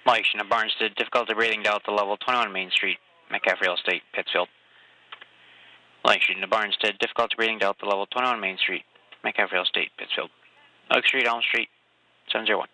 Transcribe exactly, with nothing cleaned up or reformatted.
Mike Shina Barnstead, difficulty breathing, Delta level twenty-one Main Street, Metcalf Real Estate, Pittsfield. Mike Shina Barnstead, difficulty breathing, Delta level twenty-one Main Street, Metcalf Real Estate, Pittsfield. Oak Street, Elm Street, seven zero one.